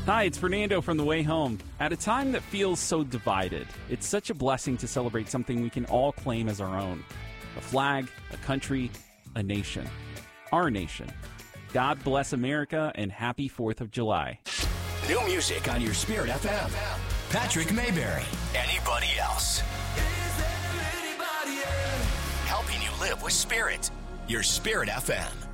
Hi, it's Fernando from The Way Home. At a time that feels so divided, it's such a blessing to celebrate something we can all claim as our own. A flag, a country, a nation. Our nation. God bless America and happy 4th of July. New music on your Spirit FM. Patrick Mayberry. Anybody else? Helping you live with Spirit. Your Spirit FM.